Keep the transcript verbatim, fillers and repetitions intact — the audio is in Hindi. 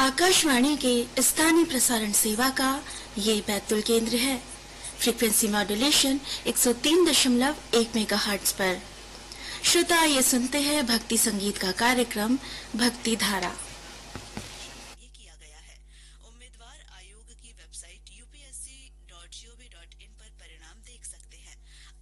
आकाशवाणी के स्थानीय प्रसारण सेवा का ये बैतूल केंद्र है। फ्रीक्वेंसी मॉड्यूलेशन एक सौ तीन दशमलव एक मेगाहर्ट्ज पर। श्रोता, ये सुनते हैं भक्ति संगीत का कार्यक्रम भक्ति धारा।